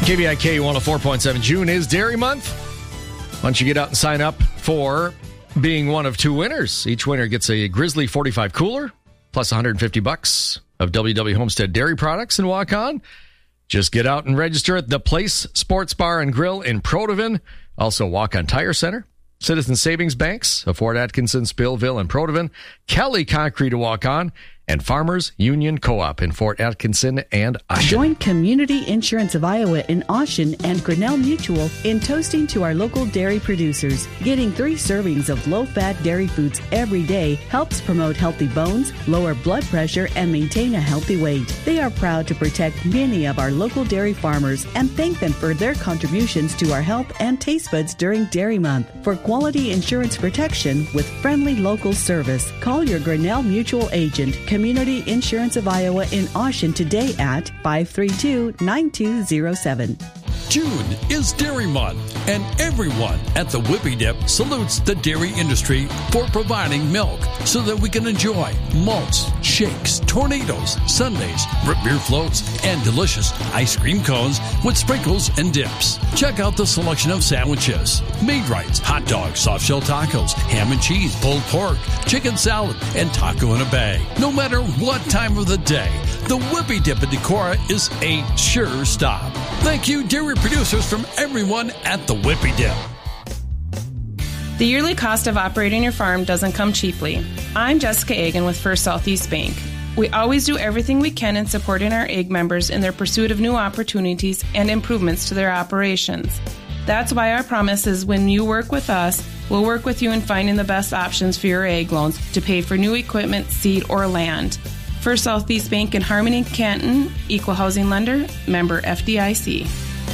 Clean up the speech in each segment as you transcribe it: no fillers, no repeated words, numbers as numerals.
KBIK 104.7. June is Dairy Month. Why don't you get out and sign up for being one of two winners? Each winner gets a Grizzly 45 cooler plus $150 of WW Homestead dairy products and walk on. Just get out and register at The Place Sports Bar and Grill in Protivin. Also, Walk On Tire Center, Citizen Savings Banks of Fort Atkinson, Spillville, and Protivin, Kelly Concrete to walk on, and Farmers Union Co-op in Fort Atkinson and Ocean. Join Community Insurance of Iowa in Ocean and Grinnell Mutual in toasting to our local dairy producers. Getting 3 servings of low-fat dairy foods every day helps promote healthy bones, lower blood pressure, and maintain a healthy weight. They are proud to protect many of our local dairy farmers and thank them for their contributions to our health and taste buds during Dairy Month. For quality insurance protection with friendly local service, call your Grinnell Mutual agent, Community Insurance of Iowa in Ocean today at 532-9207. June is Dairy Month, and everyone at the Whippy Dip salutes the dairy industry for providing milk so that we can enjoy malts, shakes, tornadoes, sundaes, root beer floats, and delicious ice cream cones with sprinkles and dips. Check out the selection of sandwiches, Maid-Rites, hot dogs, soft shell tacos, ham and cheese, pulled pork, chicken salad, and taco in a bag. No matter what time of the day, the Whippy Dip in Decorah is a sure stop. Thank you, dairy producers, from everyone at the Whippy Dip. The yearly cost of operating your farm doesn't come cheaply. I'm Jessica Egan with First Southeast Bank. We always do everything we can in supporting our AG members in their pursuit of new opportunities and improvements to their operations. That's why our promise is when you work with us, we'll work with you in finding the best options for your AG loans to pay for new equipment, seed, or land. First Southeast Bank in Harmony, Canton, Equal Housing Lender, member FDIC.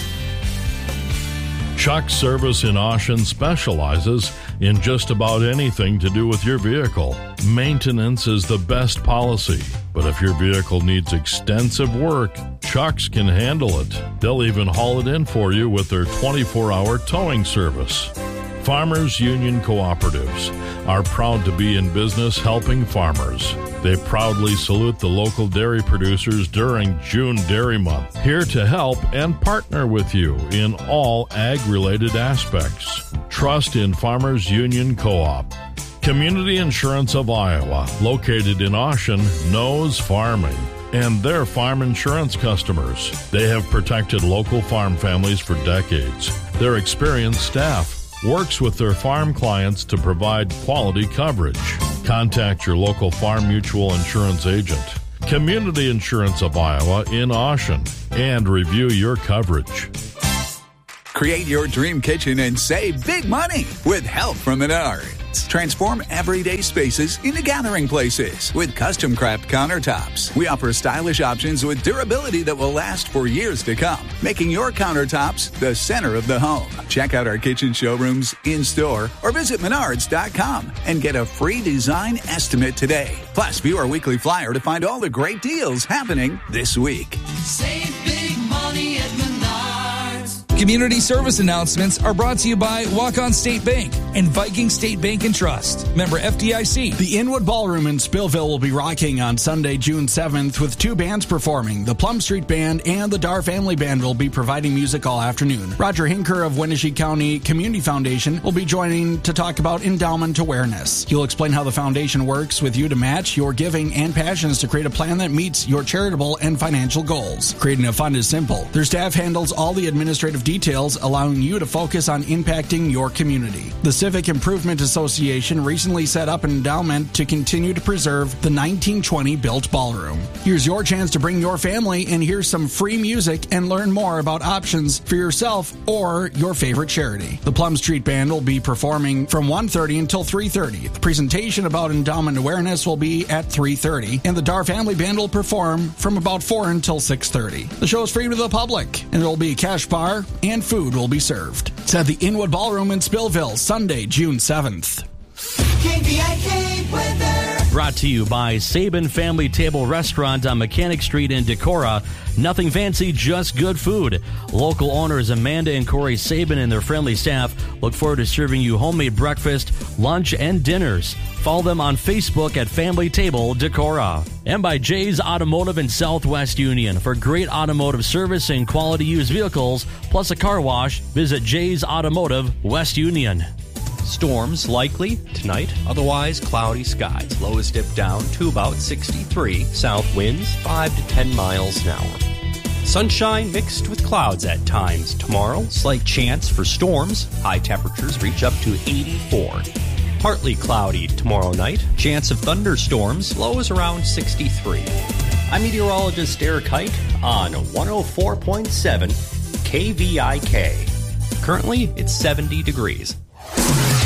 Chuck Service in Ocean specializes in just about anything to do with your vehicle. Maintenance is the best policy, but if your vehicle needs extensive work, Chuck's can handle it. They'll even haul it in for you with their 24-hour towing service. Farmers Union Cooperatives are proud to be in business helping farmers. They proudly salute the local dairy producers during June Dairy Month, here to help and partner with you in all ag-related aspects. Trust in Farmers Union Co-op. Community Insurance of Iowa, located in Ocean, knows farming and their farm insurance customers. They have protected local farm families for decades. Their experienced staff works with their farm clients to provide quality coverage. Contact your local Farm Mutual Insurance agent, Community Insurance of Iowa in Ocean, and review your coverage. Create your dream kitchen and save big money with help from Menards. Transform everyday spaces into gathering places with custom craft countertops. We offer stylish options with durability that will last for years to come, making your countertops the center of the home. Check out our kitchen showrooms in-store or visit Menards.com and get a free design estimate today. Plus, view our weekly flyer to find all the great deals happening this week. Save big money at Menards. Community service announcements are brought to you by Walk-On State Bank and Viking State Bank and Trust. Member FDIC. The Inwood Ballroom in Spillville will be rocking on Sunday, June 7th with 2 bands performing. The Plum Street Band and the Dar Family Band will be providing music all afternoon. Roger Hinker of Wenatchee County Community Foundation will be joining to talk about endowment awareness. He'll explain how the foundation works with you to match your giving and passions to create a plan that meets your charitable and financial goals. Creating a fund is simple. Their staff handles all the administrative details, allowing you to focus on impacting your community. The Civic Improvement Association recently set up an endowment to continue to preserve the 1920 built ballroom. Here's your chance to bring your family and hear some free music and learn more about options for yourself or your favorite charity. The Plum Street Band will be performing from 1:30 until 3:30. The presentation about endowment awareness will be at 3:30, and the Dar Family Band will perform from about 4 until 6:30. The show is free to the public, and there will be a cash bar and food will be served. It's at the Inwood Ballroom in Spillville, Sunday, June 7th. KBIK weather. Brought to you by Sabin Family Table Restaurant on Mechanic Street in Decorah. Nothing fancy, just good food. Local owners Amanda and Corey Sabin and their friendly staff look forward to serving you homemade breakfast, lunch, and dinners. Follow them on Facebook at Family Table Decorah. And by Jay's Automotive in Southwest Union. For great automotive service and quality used vehicles, plus a car wash, visit Jay's Automotive, West Union. Storms likely tonight, otherwise cloudy skies. Lows dip down to about 63. South winds 5 to 10 miles an hour. Sunshine mixed with clouds at times tomorrow. Slight chance for storms. High temperatures reach up to 84. Partly cloudy tomorrow night. Chance of thunderstorms. Lows around 63. I'm meteorologist Eric Height on 104.7 KVIK. Currently, it's 70 degrees.